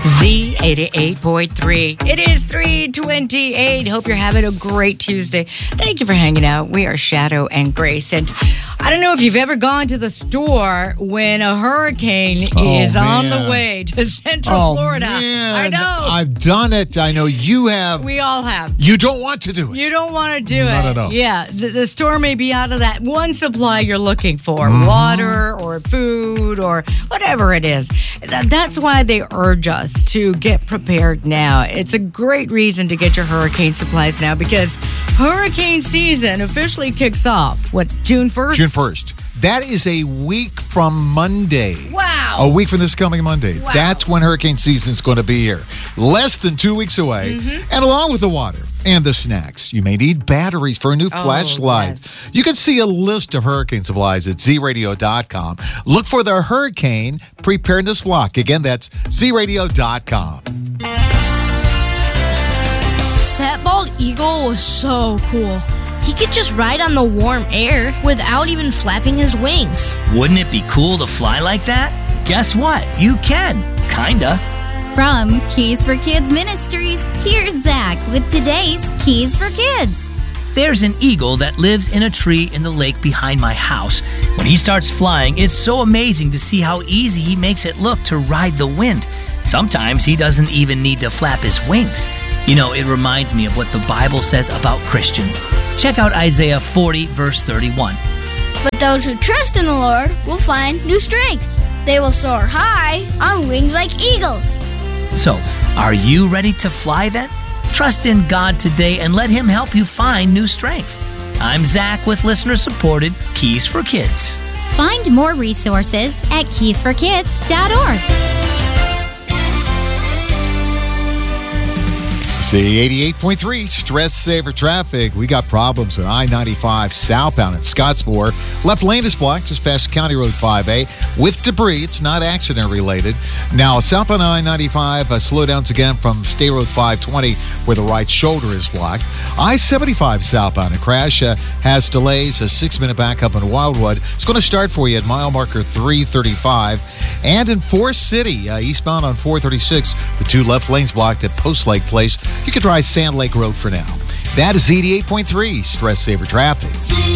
Z88.3. It is 3:28. Hope you're having a great Tuesday. Thank you for hanging out. We are Shadow and Grace. And I don't know if you've ever gone to the store when a hurricane is on the way to Central Florida. Man. I know. I've done it. I know you have. We all have. You don't want to do it. You don't want to do it. Not at all. Yeah. The store may be out of that one supply you're looking for. Water or food or whatever it is. That's why they urge us to get prepared now. It's a great reason to get your hurricane supplies now because hurricane season officially kicks off, June 1st? June 1st. That is a week from Monday. Wow. A week from this coming Monday. Wow. That's when hurricane season is going to be here. Less than 2 weeks away. And along with the water and the snacks, you may need batteries for a new flashlight. Yes. You can see a list of hurricane supplies at zradio.com. Look for the Hurricane Preparedness Block. Again, that's zradio.com. That bald eagle was so cool. He could just ride on the warm air without even flapping his wings. Wouldn't it be cool to fly like that? Guess what? You can. Kinda. From Keys for Kids Ministries, here's Zach with today's Keys for Kids. There's an eagle that lives in a tree in the lake behind my house. When he starts flying, it's so amazing to see how easy he makes it look to ride the wind. Sometimes he doesn't even need to flap his wings. You know, it reminds me of what the Bible says about Christians. Check out Isaiah 40, verse 31. But those who trust in the Lord will find new strength. They will soar high on wings like eagles. So, are you ready to fly then? Trust in God today and let Him help you find new strength. I'm Zach with listener-supported Keys for Kids. Find more resources at keysforkids.org. See, 88.3 Stress Saver Traffic. We got problems on I-95 southbound at Scottsboro. Left lane is blocked just past County Road 5A with debris. It's not accident related. Now, southbound I-95 slowdowns again from State Road 520 where the right shoulder is blocked. I-75 southbound, a crash has delays. A 6-minute backup in Wildwood. It's going to start for you at mile marker 335. And in Forest City, eastbound on 436, the 2 left lanes blocked at Post Lake Place. You can try Sand Lake Road for now. That is 88.3 Stress Saver Traffic.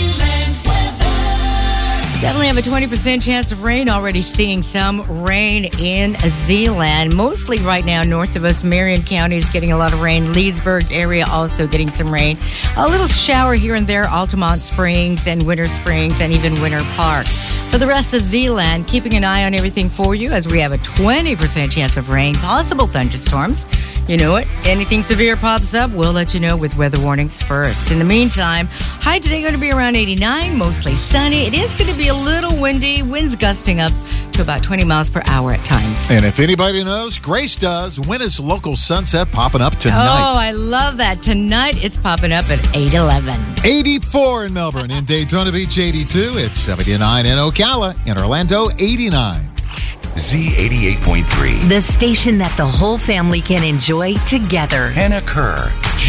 Definitely have a 20% chance of rain. Already seeing some rain in Zeeland. Mostly right now north of us. Marion County is getting a lot of rain. Leesburg area also getting some rain. A little shower here and there. Altamont Springs and Winter Springs and even Winter Park. For the rest of Zeeland, keeping an eye on everything for you as we have a 20% chance of rain. Possible thunderstorms. You know it. Anything severe pops up, we'll let you know with weather warnings first. In the meantime, high today going to be around 89, mostly sunny. It is going to be a little windy, winds gusting up to about 20 miles per hour at times. And if anybody knows, Grace does. When is local sunset popping up tonight? Oh, I love that. Tonight, it's popping up at 8:11. 84 in Melbourne. In Daytona Beach, 82. It's 79 in Ocala. In Orlando, 89. Z88.3. The station that the whole family can enjoy together. Hannah Kerr.